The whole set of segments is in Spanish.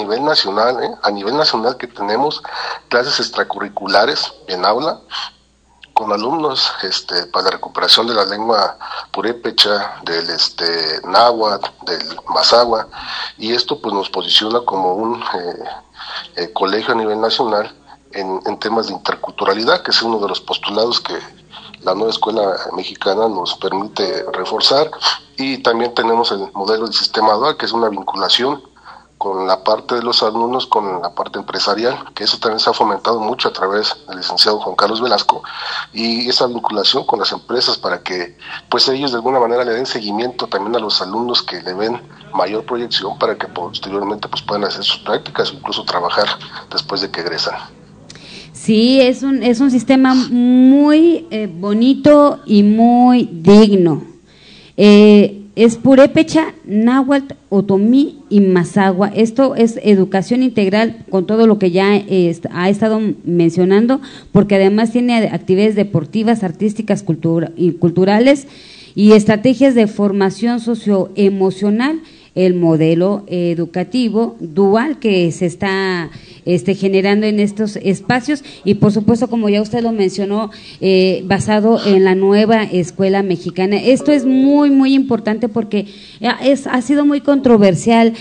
nivel nacional, a nivel nacional, que tenemos clases extracurriculares en aula con alumnos para la recuperación de la lengua purépecha, del náhuatl, del mazahua, y esto pues nos posiciona como un colegio a nivel nacional en temas de interculturalidad, que es uno de los postulados que la nueva escuela mexicana nos permite reforzar. Y también tenemos el modelo del sistema dual, que es una vinculación con la parte de los alumnos, con la parte empresarial, que eso también se ha fomentado mucho a través del licenciado Juan Carlos Velasco, y esa vinculación con las empresas para que pues ellos de alguna manera le den seguimiento también a los alumnos que le ven mayor proyección, para que posteriormente pues puedan hacer sus prácticas o incluso trabajar después de que egresan. Sí, es un sistema muy bonito y muy digno. Es purépecha, náhuatl, otomí y mazahua. Esto es educación integral con todo lo que ya ha estado mencionando, porque además tiene actividades deportivas, artísticas y culturales y estrategias de formación socioemocional. El modelo educativo dual que se está generando en estos espacios, y por supuesto, como ya usted lo mencionó, basado en la nueva escuela mexicana. Esto es muy, muy importante porque ha sido muy controversial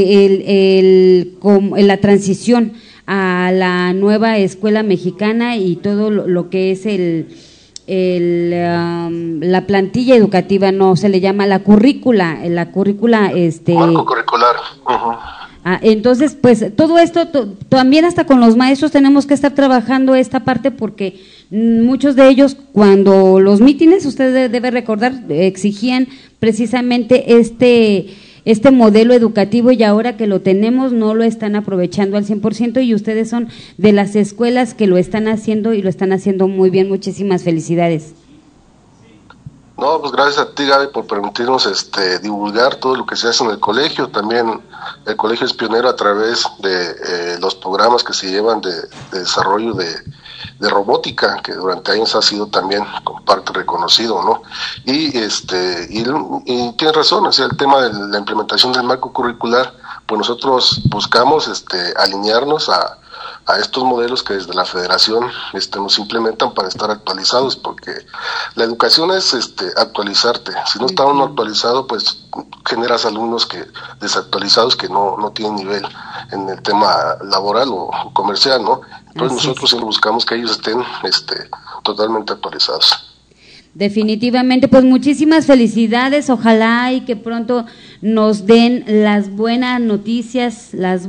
la transición a la nueva escuela mexicana y todo lo que es la plantilla educativa, no se le llama la currícula Marco curricular. Entonces pues todo esto también hasta con los maestros tenemos que estar trabajando esta parte, porque muchos de ellos, cuando los mítines, usted debe recordar, exigían precisamente este modelo educativo, y ahora que lo tenemos no lo están aprovechando al 100%, y ustedes son de las escuelas que lo están haciendo y lo están haciendo muy bien. Muchísimas felicidades. No, pues gracias a ti, Gaby, por permitirnos divulgar todo lo que se hace en el colegio. También el colegio es pionero a través de los programas que se llevan de desarrollo de robótica, que durante años ha sido también con parte reconocido, ¿no? Y tienes razón, o sea, el tema de la implementación del marco curricular, pues nosotros buscamos alinearnos a estos modelos que desde la federación nos implementan para estar actualizados, porque la educación es actualizarte. Si no está uno actualizado, pues generas alumnos desactualizados que no tienen nivel en el tema laboral o comercial, ¿no? Entonces nosotros siempre buscamos que ellos estén totalmente actualizados. Definitivamente, pues muchísimas felicidades, ojalá y que pronto nos den las buenas noticias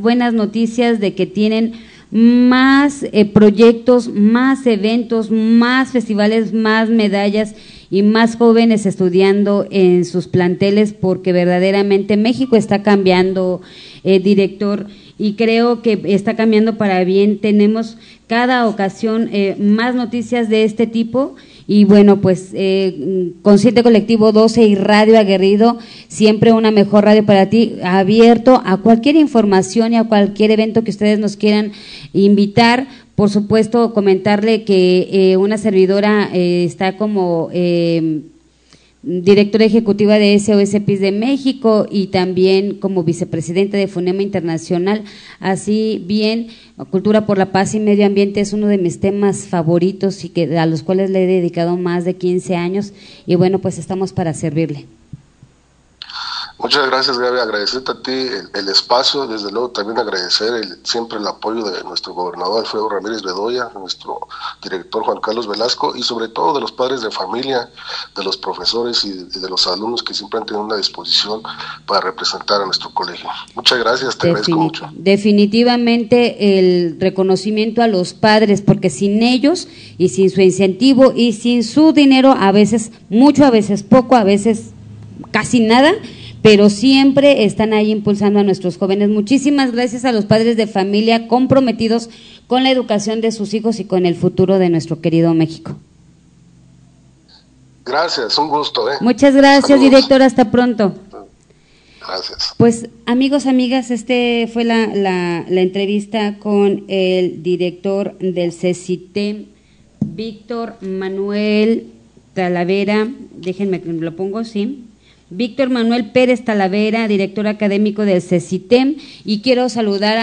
de que tienen más proyectos, más eventos, más festivales, más medallas y más jóvenes estudiando en sus planteles, porque verdaderamente México está cambiando, director, y creo que está cambiando para bien. Tenemos cada ocasión más noticias de este tipo. Y bueno, pues Consciente Colectivo 12 y Radio Aguerrido, siempre una mejor radio para ti, abierto a cualquier información y a cualquier evento que ustedes nos quieran invitar. Por supuesto, comentarle que una servidora está como directora ejecutiva de SOS PIS de México y también como vicepresidenta de FUNEMA Internacional. Así bien, Cultura por la Paz y Medio Ambiente es uno de mis temas favoritos y a los cuales le he dedicado más de 15 años, y bueno, pues estamos para servirle. Muchas gracias, Gaby, agradecerte a ti el espacio, desde luego también agradecer siempre el apoyo de nuestro gobernador Alfredo Ramírez Bedoya, nuestro director Juan Carlos Velasco, y sobre todo de los padres de familia, de los profesores y de los alumnos que siempre han tenido una disposición para representar a nuestro colegio. Muchas gracias, te agradezco mucho. Definitivamente el reconocimiento a los padres, porque sin ellos y sin su incentivo y sin su dinero, a veces mucho, a veces poco, a veces casi nada, pero siempre están ahí impulsando a nuestros jóvenes. Muchísimas gracias a los padres de familia comprometidos con la educación de sus hijos y con el futuro de nuestro querido México. Gracias, un gusto. Muchas gracias, saludos, director, hasta pronto. Gracias. Pues amigos, amigas, fue la entrevista con el director del CECITEM, Víctor Manuel Talavera, déjenme que lo pongo, sí. Víctor Manuel Pérez Talavera, director académico del CECITEM, y quiero saludar a